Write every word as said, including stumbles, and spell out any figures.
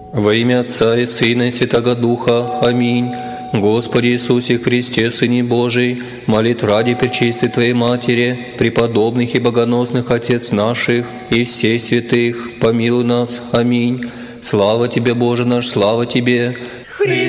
Во имя Отца и Сына и Святого Духа. Аминь. Господи Иисусе Христе, Сыне Божий, молит ради пречистой Твоей Матери, преподобных и богоносных Отец наших и всех святых, помилуй нас. Аминь. Слава Тебе, Боже наш, слава Тебе.